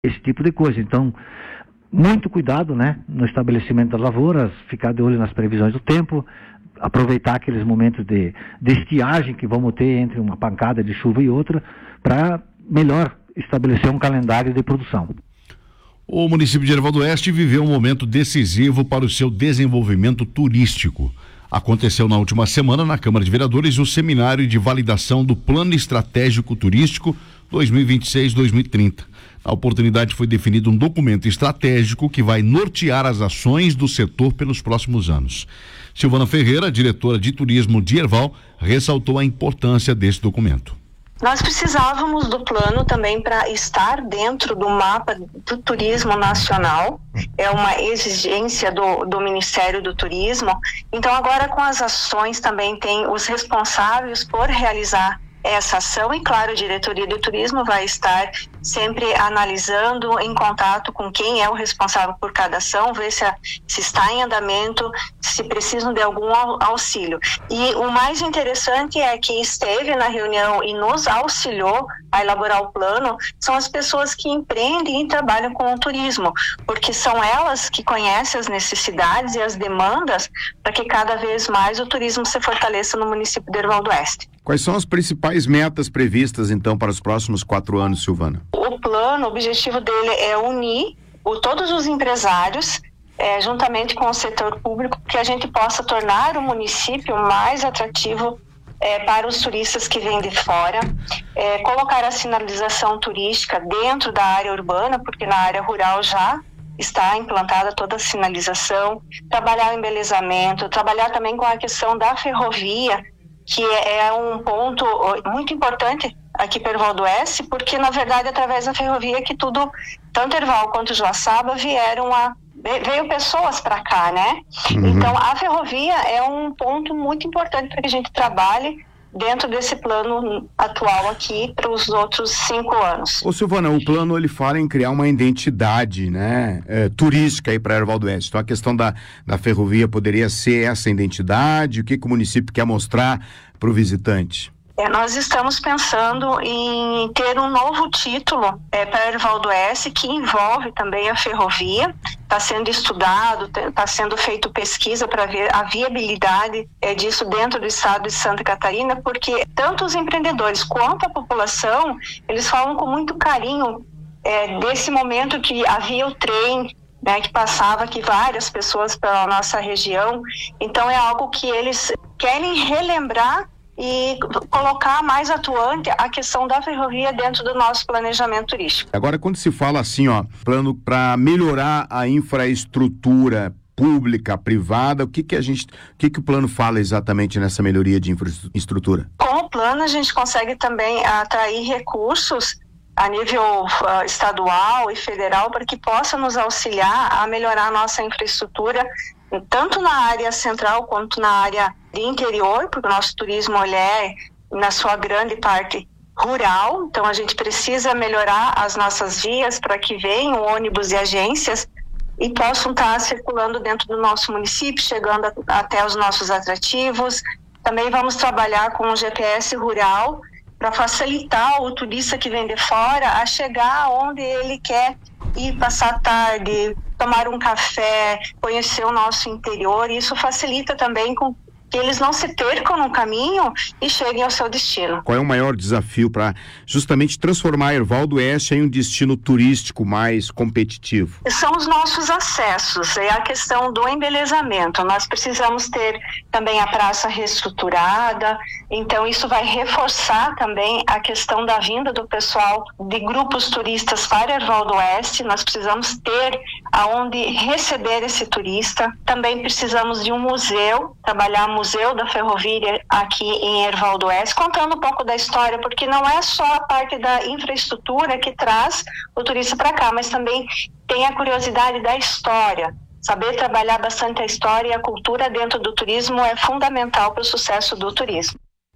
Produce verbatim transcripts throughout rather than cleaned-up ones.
esse tipo de coisa. Então, muito cuidado, né, no estabelecimento das lavouras, ficar de olho nas previsões do tempo, aproveitar aqueles momentos de, de estiagem que vamos ter entre uma pancada de chuva e outra, para melhor estabelecer um calendário de produção. O município de Herval do Oeste viveu um momento decisivo para o seu desenvolvimento turístico. Aconteceu na última semana na Câmara de Vereadores o seminário de validação do Plano Estratégico Turístico dois mil e vinte e seis a dois mil e trinta. Na oportunidade foi definido um documento estratégico que vai nortear as ações do setor pelos próximos anos. Silvana Ferreira, diretora de turismo de Herval, ressaltou a importância desse documento. Nós precisávamos do plano também para estar dentro do mapa do turismo nacional, é uma exigência do, do Ministério do Turismo. Então agora com as ações também tem os responsáveis por realizar essa ação e claro, a diretoria do turismo vai estar sempre analisando em contato com quem é o responsável por cada ação, ver se, a, se está em andamento, se precisam de algum auxílio. E o mais interessante é que esteve na reunião e nos auxiliou a elaborar o plano, são as pessoas que empreendem e trabalham com o turismo, porque são elas que conhecem as necessidades e as demandas para que cada vez mais o turismo se fortaleça no município de Herval do Oeste. Quais são as principais metas previstas, então, para os próximos quatro anos, Silvana? O plano, o objetivo dele é unir o, todos os empresários, é, juntamente com o setor público, que a gente possa tornar o município mais atrativo é, para os turistas que vêm de fora, é, colocar a sinalização turística dentro da área urbana, porque na área rural já está implantada toda a sinalização, trabalhar o embelezamento, trabalhar também com a questão da ferrovia, que é um ponto muito importante aqui para Herval do Oeste, porque na verdade através da ferrovia que tudo, tanto Herval quanto Joaçaba vieram a, veio pessoas para cá, né? Uhum. Então a ferrovia é um ponto muito importante para que a gente trabalhe dentro desse plano atual aqui para os outros cinco anos. Ô Silvana, o plano ele fala em criar uma identidade, né, é, turística aí para Herval do Oeste. Então a questão da, da ferrovia poderia ser essa identidade, o que, que o município quer mostrar para o visitante? É, nós estamos pensando em ter um novo título é, para Herval do Oeste que envolve também a ferrovia. Está sendo estudado, está sendo feito pesquisa para ver a viabilidade é, disso dentro do estado de Santa Catarina, porque tanto os empreendedores quanto a população, eles falam com muito carinho é, desse momento que havia o trem, né, que passava aqui várias pessoas pela nossa região. Então é algo que eles querem relembrar e colocar mais atuante a questão da ferrovia dentro do nosso planejamento turístico. Agora, quando se fala assim, ó, plano para melhorar a infraestrutura pública, privada, o que que a gente, o que que o plano fala exatamente nessa melhoria de infraestrutura? Com o plano a gente consegue também atrair recursos a nível uh, estadual e federal para que possa nos auxiliar a melhorar a nossa infraestrutura, tanto na área central quanto na área de interior, porque o nosso turismo ele é, na sua grande parte, rural. Então a gente precisa melhorar as nossas vias para que venham ônibus e agências e possam estar circulando dentro do nosso município, chegando a, até os nossos atrativos. Também vamos trabalhar com o G P S rural para facilitar o turista que vem de fora a chegar onde ele quer ir passar a tarde, tomar um café, conhecer o nosso interior. E isso facilita também com que eles não se percam no caminho e cheguem ao seu destino. Qual é o maior desafio para justamente transformar Herval do Oeste em um destino turístico mais competitivo? São os nossos acessos, é a questão do embelezamento. Nós precisamos ter também a praça reestruturada, então isso vai reforçar também a questão da vinda do pessoal de grupos turistas para Herval do Oeste. Nós precisamos ter aonde receber esse turista. Também precisamos de um museu, trabalhar Museu da Ferrovia aqui em Herval do Oeste, contando um pouco da história, porque não é só a parte da infraestrutura que traz o turista para cá, mas também tem a curiosidade da história. Saber trabalhar bastante a história e a cultura dentro do turismo é fundamental para o sucesso do turismo.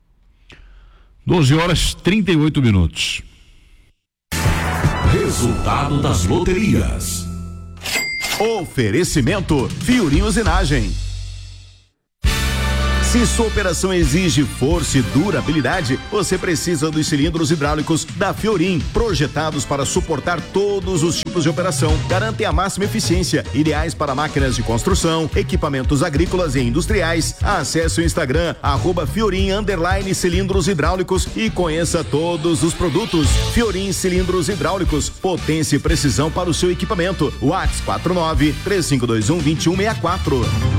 doze horas e trinta e oito minutos. Resultado das loterias. Oferecimento Fiorino Usinagem. Se sua operação exige força e durabilidade, você precisa dos cilindros hidráulicos da Fiorin, projetados para suportar todos os tipos de operação. Garantem a máxima eficiência, ideais para máquinas de construção, equipamentos agrícolas e industriais. Acesse o Instagram, arroba Fiorin underline cilindros hidráulicos e conheça todos os produtos. Fiorin cilindros hidráulicos, potência e precisão para o seu equipamento. WhatsApp quatro nove três cinco dois um dois um seis quatro.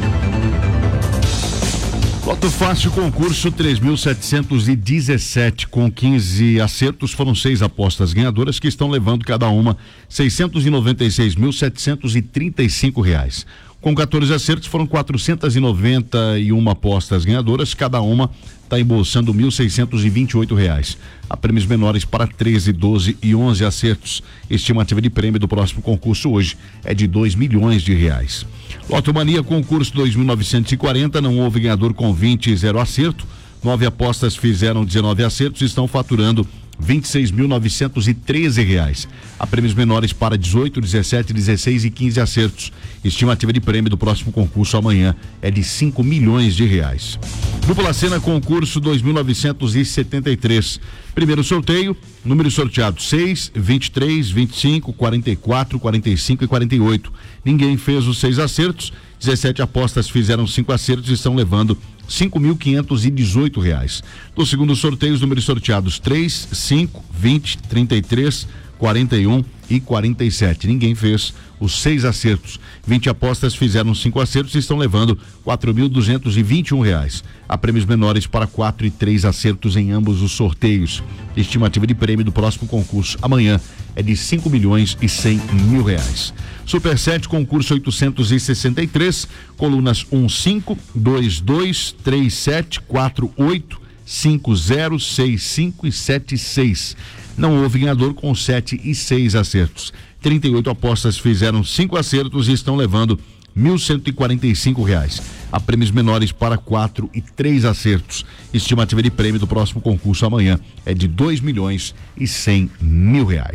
Loto Fácil concurso três mil setecentos e dezessete, com quinze acertos, foram seis apostas ganhadoras que estão levando cada uma seiscentos e noventa e seis mil setecentos e trinta e cinco reais. Com quatorze acertos, foram quatrocentas e noventa e uma apostas ganhadoras, cada uma está embolsando mil seiscentos e vinte e oito reais. Há prêmios menores para treze, doze e onze acertos. Estimativa de prêmio do próximo concurso hoje é de dois milhões de reais. Loto Mania concurso dois mil novecentos e quarenta, não houve ganhador com vinte e zero acerto. Nove apostas fizeram dezenove acertos e estão faturando vinte e seis mil novecentos e treze reais. Há prêmios menores para dezoito, dezessete, dezesseis e quinze acertos. Estimativa de prêmio do próximo concurso amanhã é de cinco milhões de reais. Dupla Sena concurso dois mil novecentos e setenta e três. Primeiro sorteio, número sorteado seis, vinte e três, vinte e cinco, quarenta e quatro, quarenta e cinco e quarenta e oito. Ninguém fez os seis acertos. dezessete apostas fizeram cinco acertos e estão levando cinco mil quinhentos e dezoito reais. No segundo sorteio, os números sorteados três, cinco, vinte, trinta e três, quarenta e um e quarenta e sete. Ninguém fez os seis acertos. vinte apostas fizeram cinco acertos e estão levando quatro mil duzentos e vinte e um reais. Há prêmios menores para quatro e três acertos em ambos os sorteios. Estimativa de prêmio do próximo concurso amanhã é de cinco milhões e cem mil reais. Super sete concurso oitocentos e sessenta e três, colunas um cinco, dois dois, três sete, quatro oito, cinco zero, seis cinco e sete seis. Não houve ganhador com sete e seis acertos. trinta e oito apostas fizeram cinco acertos e estão levando mil cento e quarenta e cinco reais. Há prêmios menores para quatro e três acertos. Estimativa de prêmio do próximo concurso amanhã é de dois milhões e cem mil reais.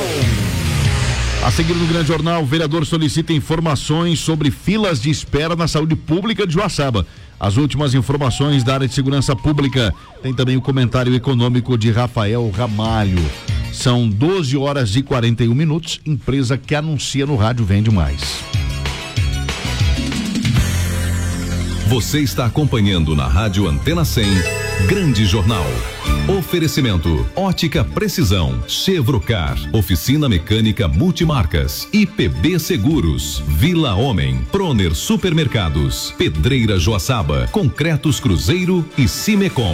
A seguir no Grande Jornal, o vereador solicita informações sobre filas de espera na saúde pública de Joaçaba. As últimas informações da área de segurança pública. Tem também o comentário econômico de Rafael Ramalho. São doze horas e quarenta e um minutos. Empresa que anuncia no rádio vende mais. Você está acompanhando na Rádio Antena cem, Grande Jornal. Oferecimento: Ótica Precisão, Chevrocar, Oficina Mecânica Multimarcas, I P B Seguros, Vila Homem, Proner Supermercados, Pedreira Joaçaba, Concretos Cruzeiro e Cimecom.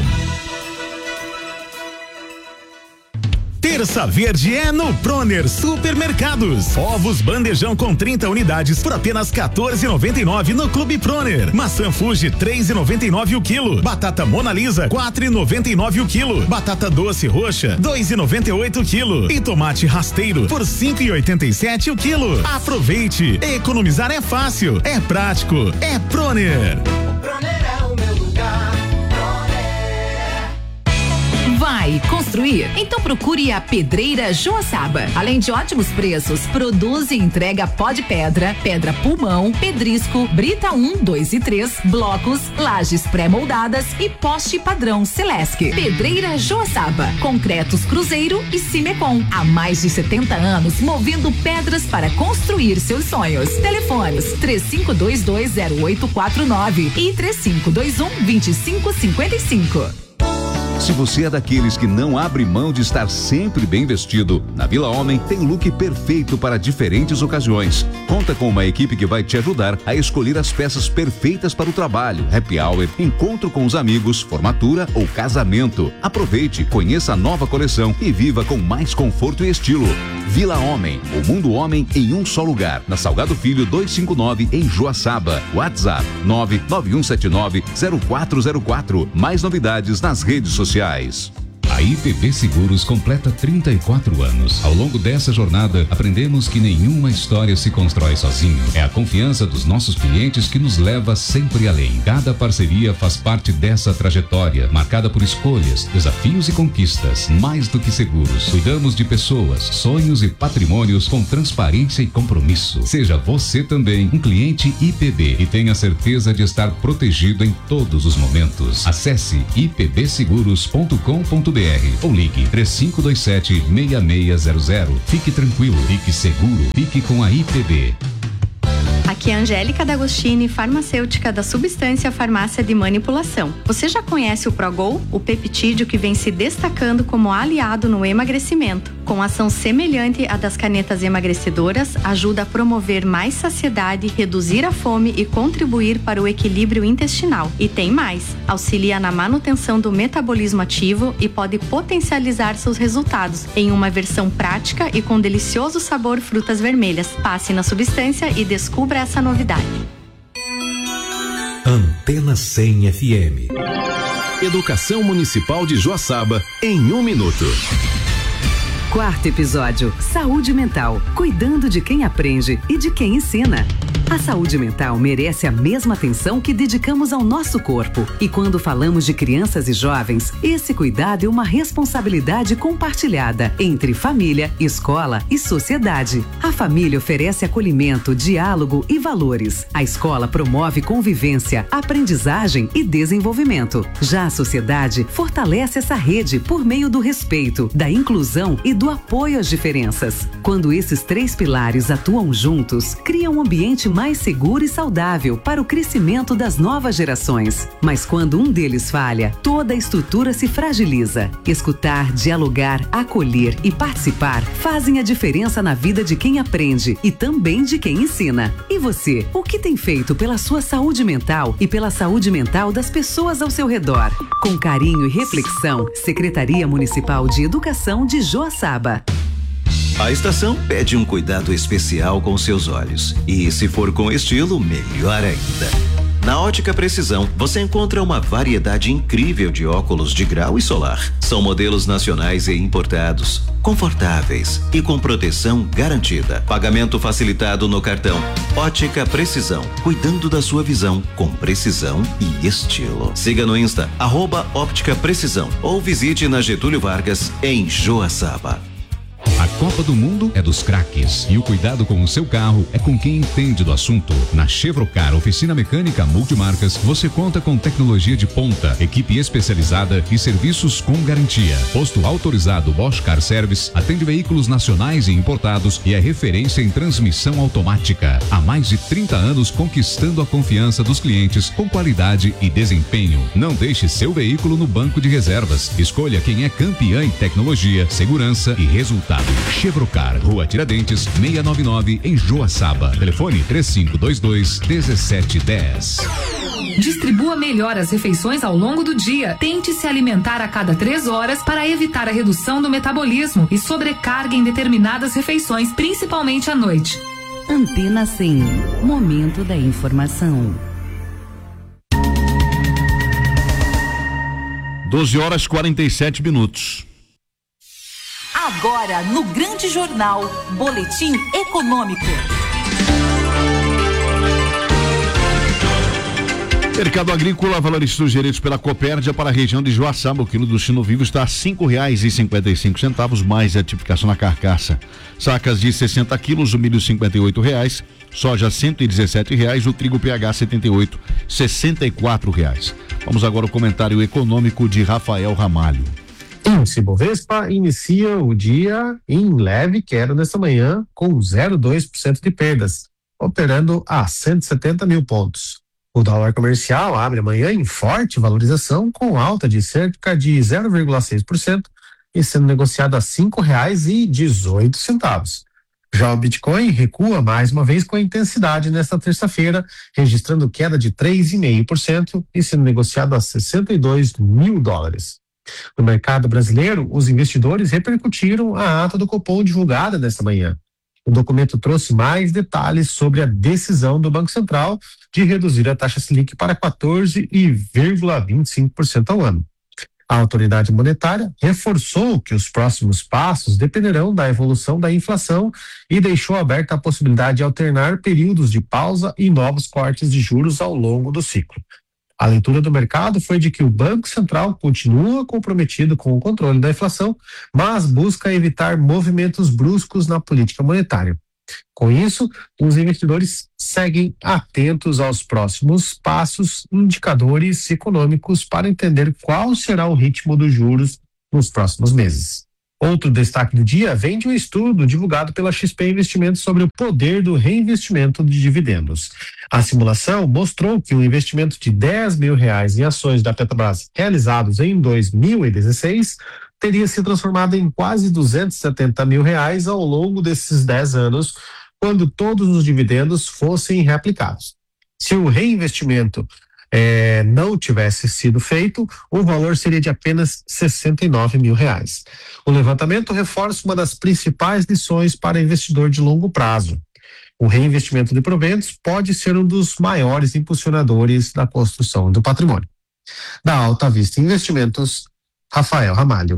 Terça Verde é no Proner Supermercados. Ovos bandejão com trinta unidades por apenas quatorze reais e noventa e nove centavos no Clube Proner. Maçã Fuji três reais e noventa e nove centavos o quilo. Batata Mona Lisa quatro reais e noventa e nove centavos o quilo. Batata doce roxa dois reais e noventa e oito centavos o quilo. E tomate rasteiro por cinco reais e oitenta e sete centavos o quilo. Aproveite. Economizar é fácil, é prático, é Proner. Proner é o meu lugar. Vai construir? Então procure a Pedreira Joaçaba. Além de ótimos preços, produz e entrega pó de pedra, pedra pulmão, pedrisco, brita um, dois e três, blocos, lajes pré-moldadas e poste padrão Celesc. Pedreira Joaçaba, Concretos Cruzeiro e Cimecom. Há mais de setenta anos movendo pedras para construir seus sonhos. Telefones três cinco dois dois zero oito quatro nove e três cinco dois um dois cinco cinco cinco. Se você é daqueles que não abre mão de estar sempre bem vestido, na Vila Homem tem look perfeito para diferentes ocasiões. Conta com uma equipe que vai te ajudar a escolher as peças perfeitas para o trabalho, happy hour, encontro com os amigos, formatura ou casamento. Aproveite, conheça a nova coleção e viva com mais conforto e estilo. Vila Homem, o mundo homem em um só lugar. Na Salgado Filho duzentos e cinquenta e nove, em Joaçaba. WhatsApp nove nove um sete nove zero quatro zero quatro. Mais novidades nas redes sociais. A I P B Seguros completa trinta e quatro anos. Ao longo dessa jornada, aprendemos que nenhuma história se constrói sozinho. É a confiança dos nossos clientes que nos leva sempre além. Cada parceria faz parte dessa trajetória, marcada por escolhas, desafios e conquistas. Mais do que seguros, cuidamos de pessoas, sonhos e patrimônios com transparência e compromisso. Seja você também um cliente I P B e tenha certeza de estar protegido em todos os momentos. Acesse i p b seguros ponto com ponto b r ou ligue três cinco dois sete, seis seis zero zero. Fique tranquilo, fique seguro, fique com a I P B. Aqui é a Angélica D'Agostini, farmacêutica da Substância Farmácia de Manipulação. Você já conhece o Progol, o peptídeo que vem se destacando como aliado no emagrecimento? Com ação semelhante à das canetas emagrecedoras, ajuda a promover mais saciedade, reduzir a fome e contribuir para o equilíbrio intestinal. E tem mais, auxilia na manutenção do metabolismo ativo e pode potencializar seus resultados em uma versão prática e com delicioso sabor frutas vermelhas. Passe na Substância e descubra essa novidade. Antena cem F M. Educação Municipal de Joaçaba em um minuto. Quarto episódio, Saúde Mental, cuidando de quem aprende e de quem ensina. A saúde mental merece a mesma atenção que dedicamos ao nosso corpo. E quando falamos de crianças e jovens, esse cuidado é uma responsabilidade compartilhada entre família, escola e sociedade. A família oferece acolhimento, diálogo e valores. A escola promove convivência, aprendizagem e desenvolvimento. Já a sociedade fortalece essa rede por meio do respeito, da inclusão e do apoio às diferenças. Quando esses três pilares atuam juntos, criam um ambiente mais seguro e saudável para o crescimento das novas gerações. Mas quando um deles falha, toda a estrutura se fragiliza. Escutar, dialogar, acolher e participar fazem a diferença na vida de quem aprende e também de quem ensina. E você, o que tem feito pela sua saúde mental e pela saúde mental das pessoas ao seu redor? Com carinho e reflexão, Secretaria Municipal de Educação de Joaçaba. A estação pede um cuidado especial com seus olhos. E se for com estilo, melhor ainda. Na Ótica Precisão, você encontra uma variedade incrível de óculos de grau e solar. São modelos nacionais e importados, confortáveis e com proteção garantida. Pagamento facilitado no cartão. Ótica Precisão, cuidando da sua visão com precisão e estilo. Siga no Insta, arroba Óptica Precisão, ou visite na Getúlio Vargas, em Joaçaba. A Copa do Mundo é dos craques e o cuidado com o seu carro é com quem entende do assunto. Na Chevrocar Oficina Mecânica Multimarcas, você conta com tecnologia de ponta, equipe especializada e serviços com garantia. Posto autorizado Bosch Car Service, atende veículos nacionais e importados e é referência em transmissão automática. Há mais de trinta anos conquistando a confiança dos clientes com qualidade e desempenho. Não deixe seu veículo no banco de reservas. Escolha quem é campeã em tecnologia, segurança e resultado. Chevrocar, Rua Tiradentes, seiscentos e noventa e nove, em Joaçaba. Telefone três cinco dois dois, um sete um zero. Distribua melhor as refeições ao longo do dia. Tente se alimentar a cada três horas para evitar a redução do metabolismo e sobrecarga em determinadas refeições, principalmente à noite. Antena cem, momento da informação. doze horas e quarenta e sete minutos. Agora, no Grande Jornal, Boletim Econômico. Mercado Agrícola, valores sugeridos pela Copérdia para a região de Joaçaba. O quilo do sino vivo está a cinco reais e cinquenta e cinco centavos, mais a tipificação na carcaça. Sacas de sessenta quilos, o milho cinquenta e oito reais, soja cento e dezessete reais, o trigo P H setenta e oito, sessenta e quatro reais. Vamos agora ao comentário econômico de Rafael Ramalho. Índice Bovespa inicia o dia em leve queda nesta manhã com zero vírgula dois por cento de perdas, operando a cento e setenta mil pontos. O dólar comercial abre amanhã em forte valorização com alta de cerca de zero vírgula seis por cento e sendo negociado a cinco reais e dezoito centavos. Já o Bitcoin recua mais uma vez com intensidade nesta terça-feira, registrando queda de três vírgula cinco por cento e sendo negociado a sessenta e dois mil dólares. No mercado brasileiro, os investidores repercutiram a ata do Copom divulgada nesta manhã. O documento trouxe mais detalhes sobre a decisão do Banco Central de reduzir a taxa Selic para quatorze vírgula vinte e cinco por cento ao ano. A autoridade monetária reforçou que os próximos passos dependerão da evolução da inflação e deixou aberta a possibilidade de alternar períodos de pausa e novos cortes de juros ao longo do ciclo. A leitura do mercado foi de que o Banco Central continua comprometido com o controle da inflação, mas busca evitar movimentos bruscos na política monetária. Com isso, os investidores seguem atentos aos próximos passos, indicadores econômicos para entender qual será o ritmo dos juros nos próximos meses. Outro destaque do dia vem de um estudo divulgado pela X P Investimentos sobre o poder do reinvestimento de dividendos. A simulação mostrou que um investimento de dez mil reais em ações da Petrobras realizados em dois mil e dezesseis teria se transformado em quase duzentos e setenta mil reais ao longo desses dez anos, quando todos os dividendos fossem reaplicados. Se o reinvestimento eh, não tivesse sido feito, o valor seria de apenas sessenta e nove mil reais. O levantamento reforça uma das principais lições para investidor de longo prazo. O reinvestimento de proventos pode ser um dos maiores impulsionadores da construção do patrimônio. Da Alta Vista Investimentos, Rafael Ramalho.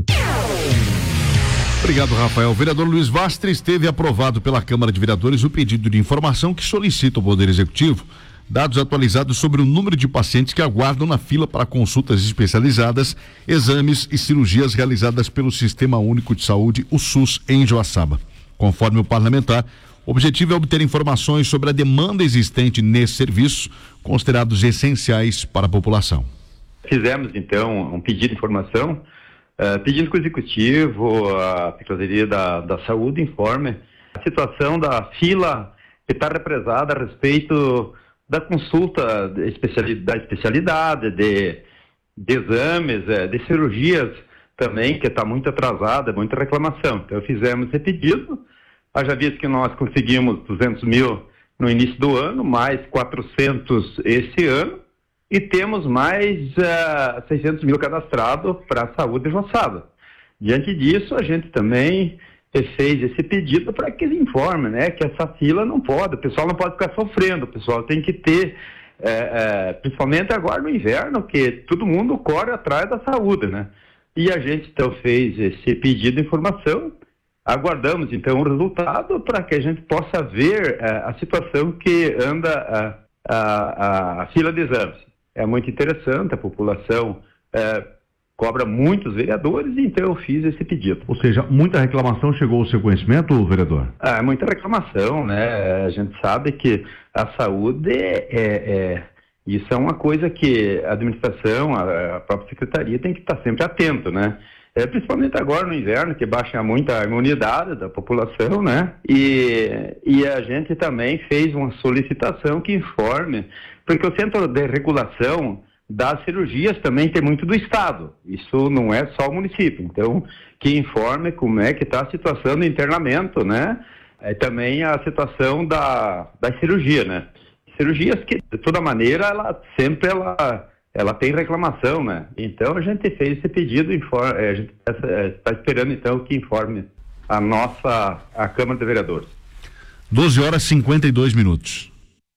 Obrigado, Rafael. O vereador Luiz Vastres teve aprovado pela Câmara de Vereadores o pedido de informação que solicita ao Poder Executivo dados atualizados sobre o número de pacientes que aguardam na fila para consultas especializadas, exames e cirurgias realizadas pelo Sistema Único de Saúde, o SUS, em Joaçaba. Conforme o parlamentar, o objetivo é obter informações sobre a demanda existente nesse serviço, considerados essenciais para a população. Fizemos, então, um pedido de informação, uh, pedindo que o Executivo, a Secretaria da, da Saúde, informe a situação da fila que está represada a respeito da consulta de especialidade, da especialidade, de, de exames, de cirurgias também, que está muito atrasada, muita reclamação. Então, fizemos esse pedido, haja visto que nós conseguimos duzentos mil no início do ano, mais quatrocentos esse ano, e temos mais uh, seiscentos mil cadastrados para a saúde de Joaçaba. Diante disso, a gente também fez esse pedido para que ele informe, né, que essa fila não pode, o pessoal não pode ficar sofrendo, o pessoal tem que ter, é, é, principalmente agora no inverno, que todo mundo corre atrás da saúde, né? E a gente então fez esse pedido de informação, aguardamos então o resultado para que a gente possa ver é, a situação que anda a, a, a fila de exames. É muito interessante, a população é, cobra muitos vereadores, e então eu fiz esse pedido. Ou seja, muita reclamação chegou ao seu conhecimento, vereador? Ah, muita reclamação, né? A gente sabe que a saúde é, é, é isso é uma coisa que a administração, a, a própria secretaria tem que estar sempre atento, né? É, principalmente agora no inverno, que baixa muito a imunidade da população, né? E, e a gente também fez uma solicitação que informe, porque o Centro de Regulação das cirurgias também tem muito do Estado, isso não é só o município, então que informe como é que está a situação do internamento, né? É também a situação da, da cirurgia, né? Cirurgias que, de toda maneira, ela sempre ela, ela tem reclamação, né? Então a gente fez esse pedido, informe, a gente está esperando então que informe a nossa a Câmara de Vereadores. doze horas e cinquenta e dois minutos.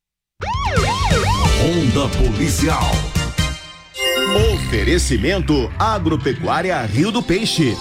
Onda Policial. Oferecimento Agropecuária Rio do Peixe.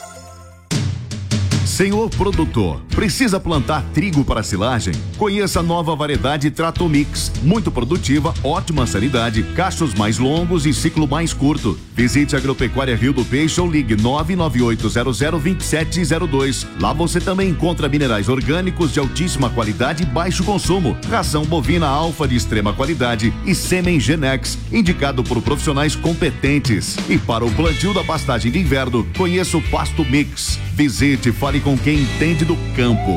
Senhor produtor, precisa plantar trigo para silagem? Conheça a nova variedade Tratomix, muito produtiva, ótima sanidade, cachos mais longos e ciclo mais curto. Visite a Agropecuária Rio do Peixe ou ligue nove nove oito zero zero dois sete zero dois. Lá você também encontra minerais orgânicos de altíssima qualidade e baixo consumo, ração bovina alfa de extrema qualidade e sêmen Genex, indicado por profissionais competentes. E para o plantio da pastagem de inverno, conheça o Pasto Mix. Visite e fale com quem entende do campo.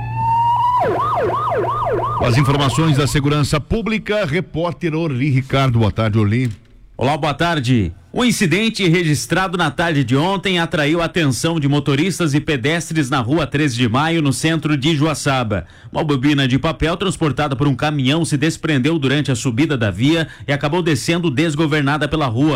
As informações da segurança pública, repórter Orli Ricardo. Boa tarde, Orli. Olá, boa tarde. O incidente registrado na tarde de ontem atraiu a atenção de motoristas e pedestres na rua treze de maio, no centro de Joaçaba. Uma bobina de papel transportada por um caminhão se desprendeu durante a subida da via e acabou descendo desgovernada pela rua.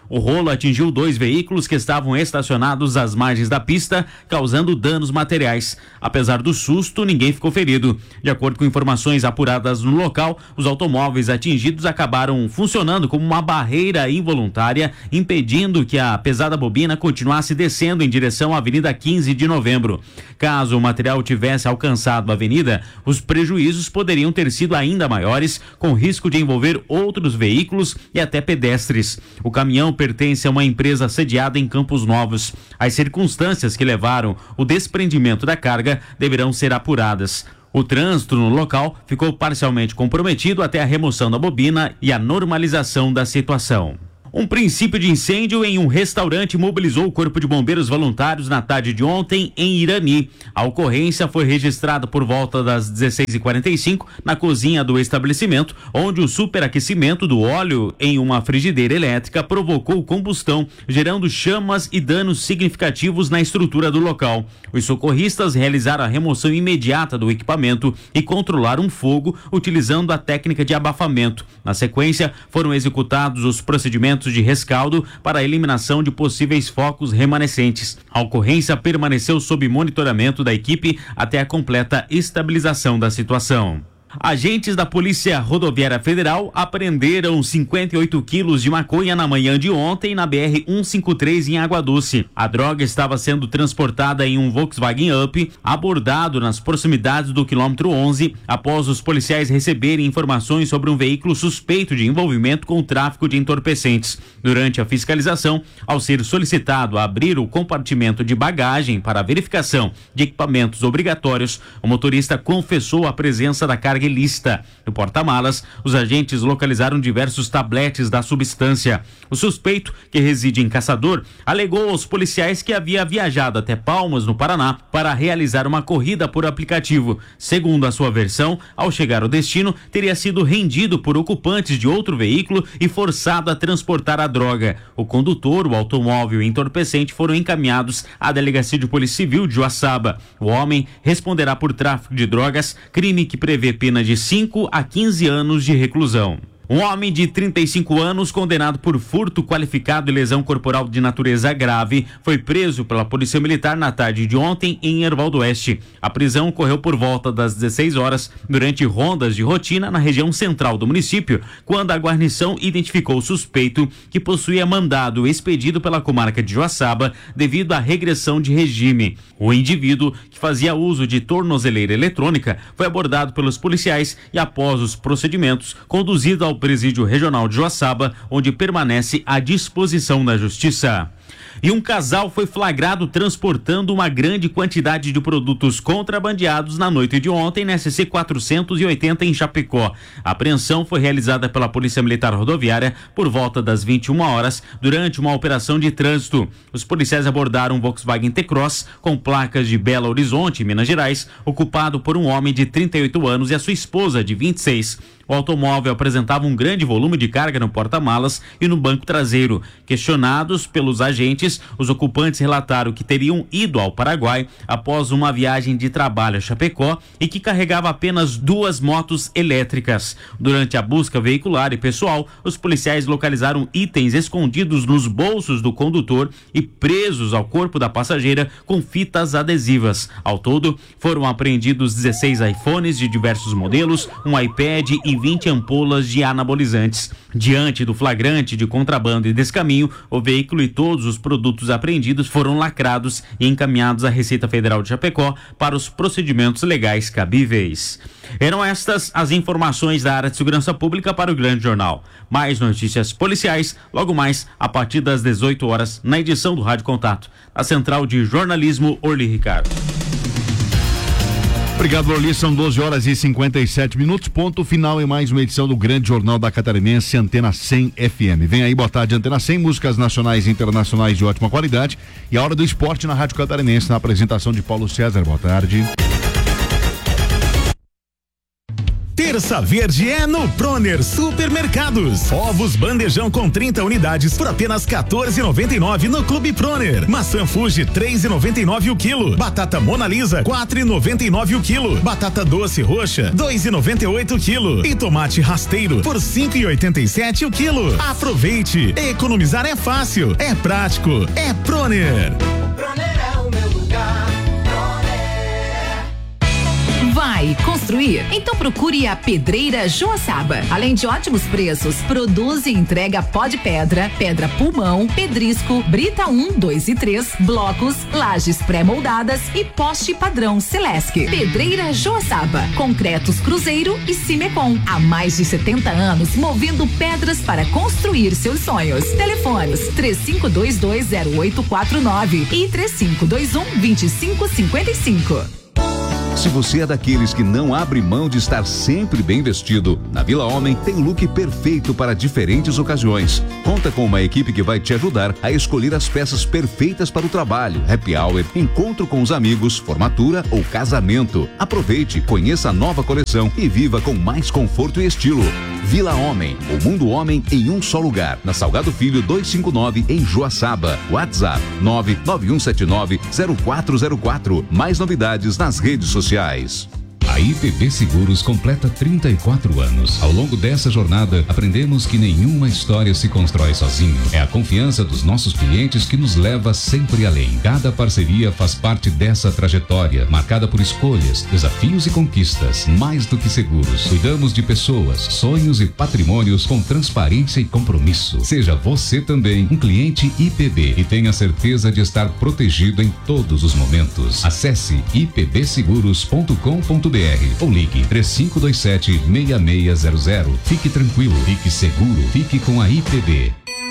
O rolo atingiu dois veículos que estavam estacionados às margens da pista, causando danos materiais. Apesar do susto, ninguém ficou ferido. De acordo com informações apuradas no local, os automóveis atingidos acabaram funcionando como uma barreira involuntária, impedindo que a pesada bobina continuasse descendo em direção à Avenida quinze de Novembro. Caso o material tivesse alcançado a avenida, os prejuízos poderiam ter sido ainda maiores, com risco de envolver outros veículos e até pedestres. O caminhão pertence a uma empresa sediada em Campos Novos. As circunstâncias que levaram o desprendimento da carga deverão ser apuradas. O trânsito no local ficou parcialmente comprometido até a remoção da bobina e a normalização da situação. Um princípio de incêndio em um restaurante mobilizou o Corpo de Bombeiros Voluntários na tarde de ontem em Irani. A ocorrência foi registrada por volta das dezesseis e quarenta e cinco na cozinha do estabelecimento, onde o superaquecimento do óleo em uma frigideira elétrica provocou combustão, gerando chamas e danos significativos na estrutura do local. Os socorristas realizaram a remoção imediata do equipamento e controlaram o fogo utilizando a técnica de abafamento. Na sequência, foram executados os procedimentos de rescaldo para a eliminação de possíveis focos remanescentes. A ocorrência permaneceu sob monitoramento da equipe até a completa estabilização da situação. Agentes da Polícia Rodoviária Federal apreenderam cinquenta e oito quilos de maconha na manhã de ontem na B R cento e cinquenta e três em Água Doce. A droga estava sendo transportada em um Volkswagen Up, abordado nas proximidades do quilômetro onze, após os policiais receberem informações sobre um veículo suspeito de envolvimento com o tráfico de entorpecentes. Durante a fiscalização, ao ser solicitado a abrir o compartimento de bagagem para a verificação de equipamentos obrigatórios, o motorista confessou a presença da carga ilícita. No porta-malas, os agentes localizaram diversos tabletes da substância. O suspeito, que reside em Caçador, alegou aos policiais que havia viajado até Palmas, no Paraná, para realizar uma corrida por aplicativo. Segundo a sua versão, ao chegar ao destino, teria sido rendido por ocupantes de outro veículo e forçado a transportar a droga. O condutor, o automóvel e o entorpecente foram encaminhados à Delegacia de Polícia Civil de Joaçaba. O homem responderá por tráfico de drogas, crime que prevê pena de cinco a quinze anos de reclusão. Um homem de trinta e cinco anos, condenado por furto qualificado e lesão corporal de natureza grave, foi preso pela Polícia Militar na tarde de ontem em Erval do Oeste. A prisão ocorreu por volta das dezesseis horas, durante rondas de rotina na região central do município, quando a guarnição identificou o suspeito, que possuía mandado expedido pela comarca de Joaçaba devido à regressão de regime. O indivíduo, que fazia uso de tornozeleira eletrônica, foi abordado pelos policiais e, após os procedimentos, conduzido ao Presídio Regional de Joaçaba, onde permanece à disposição da Justiça. E um casal foi flagrado transportando uma grande quantidade de produtos contrabandeados na noite de ontem na S C quatrocentos e oitenta em Chapecó. A apreensão foi realizada pela Polícia Militar Rodoviária por volta das vinte e uma horas, durante uma operação de trânsito. Os policiais abordaram um Volkswagen T-Cross com placas de Belo Horizonte, Minas Gerais, ocupado por um homem de trinta e oito anos e a sua esposa de vinte e seis. O automóvel apresentava um grande volume de carga no porta-malas e no banco traseiro. Questionados pelos agentes, os ocupantes relataram que teriam ido ao Paraguai após uma viagem de trabalho a Chapecó e que carregava apenas duas motos elétricas. Durante a busca veicular e pessoal, os policiais localizaram itens escondidos nos bolsos do condutor e presos ao corpo da passageira com fitas adesivas. Ao todo, foram apreendidos dezesseis iPhones de diversos modelos, um iPad e vinte ampolas de anabolizantes. Diante do flagrante de contrabando e descaminho, o veículo e todos os produtos apreendidos foram lacrados e encaminhados à Receita Federal de Chapecó para os procedimentos legais cabíveis. Eram estas as informações da área de segurança pública para o Grande Jornal. Mais notícias policiais, logo mais, a partir das dezoito horas, na edição do Rádio Contato, a Central de Jornalismo Orly Ricardo. Obrigado, Orly. São doze horas e cinquenta e sete minutos. Ponto final em mais uma edição do Grande Jornal da Catarinense, Antena cem F M. Vem aí, boa tarde, Antena cem, músicas nacionais e internacionais de ótima qualidade. E a hora do esporte na Rádio Catarinense, na apresentação de Paulo César. Boa tarde. Terça verde é no Proner Supermercados. Ovos bandejão com trinta unidades por apenas quatorze e noventa e nove no Clube Proner. Maçã Fuji três e noventa e nove o quilo. Batata Mona Lisa quatro e noventa e nove o quilo. Batata doce roxa dois e noventa e oito o quilo. E tomate rasteiro por cinco e oitenta e sete o quilo. Aproveite. Economizar é fácil, é prático, é Proner. Proner é o meu lugar. Vai construir? Então procure a Pedreira Joaçaba. Além de ótimos preços, produz e entrega pó de pedra, pedra pulmão, pedrisco, brita um, dois e três, blocos, lajes pré-moldadas e poste padrão Celesc. Pedreira Joaçaba, concretos Cruzeiro e Cimecon. Há mais de setenta anos movendo pedras para construir seus sonhos. Telefones três cinco dois dois zero oito quatro nove e três cinco dois um, dois cinco cinco cinco. Se você é daqueles que não abre mão de estar sempre bem vestido, na Vila Homem tem o look perfeito para diferentes ocasiões. Conta com uma equipe que vai te ajudar a escolher as peças perfeitas para o trabalho, happy hour, encontro com os amigos, formatura ou casamento. Aproveite, conheça a nova coleção e viva com mais conforto e estilo. Vila Homem, o mundo homem em um só lugar. Na Salgado Filho duzentos e cinquenta e nove, em Joaçaba. WhatsApp nove nove um sete nove zero quatro zero quatro. Mais novidades nas redes sociais. A I P B Seguros completa trinta e quatro anos. Ao longo dessa jornada, aprendemos que nenhuma história se constrói sozinho. É a confiança dos nossos clientes que nos leva sempre além. Cada parceria faz parte dessa trajetória, marcada por escolhas, desafios e conquistas. Mais do que seguros, cuidamos de pessoas, sonhos e patrimônios com transparência e compromisso. Seja você também um cliente I P B e tenha certeza de estar protegido em todos os momentos. Acesse i p b seguros ponto com ponto b r ou ligue três cinco dois sete, seis seis zero zero. Fique tranquilo, fique seguro, fique com a I P B.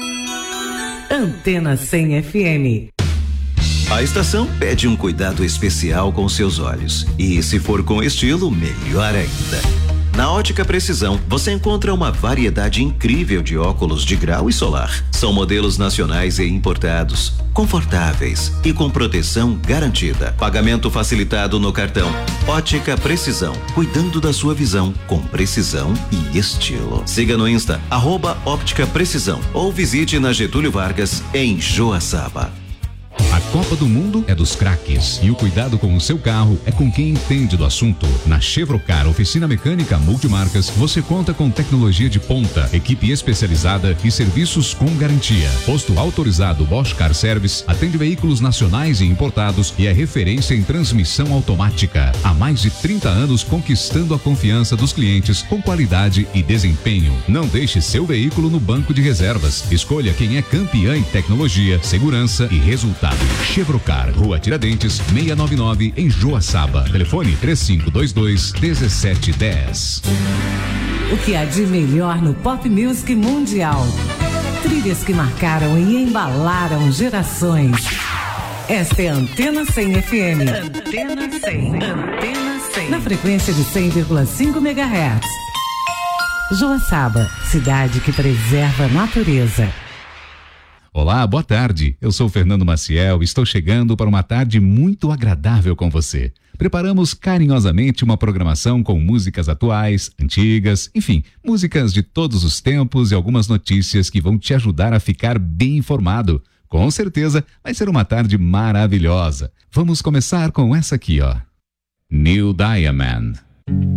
Antena cem F M. A estação pede um cuidado especial com seus olhos. E se for com estilo, melhor ainda. Na Ótica Precisão, você encontra uma variedade incrível de óculos de grau e solar. São modelos nacionais e importados, confortáveis e com proteção garantida. Pagamento facilitado no cartão. Ótica Precisão, cuidando da sua visão com precisão e estilo. Siga no Insta, arroba Óptica Precisão, ou visite na Getúlio Vargas, em Joaçaba. A Copa do Mundo é dos craques e o cuidado com o seu carro é com quem entende do assunto. Na Chevrocar Oficina Mecânica Multimarcas, você conta com tecnologia de ponta, equipe especializada e serviços com garantia. Posto autorizado Bosch Car Service, atende veículos nacionais e importados e é referência em transmissão automática. Há mais de trinta anos conquistando a confiança dos clientes com qualidade e desempenho. Não deixe seu veículo no banco de reservas. Escolha quem é campeã em tecnologia, segurança e resultado. Chevrocar, Rua Tiradentes, seiscentos e noventa e nove, em Joaçaba. Telefone três cinco dois dois, um sete um zero. O que há de melhor no pop music mundial? Trilhas que marcaram e embalaram gerações. Esta é a Antena cem F M. Antena cem. Antena cem. Na frequência de cem vírgula cinco megahertz. Joaçaba, cidade que preserva a natureza. Olá, boa tarde. Eu sou Fernando Maciel e estou chegando para uma tarde muito agradável com você. Preparamos carinhosamente uma programação com músicas atuais, antigas, enfim, músicas de todos os tempos e algumas notícias que vão te ajudar a ficar bem informado. Com certeza vai ser uma tarde maravilhosa. Vamos começar com essa aqui, ó. Neil Diamond.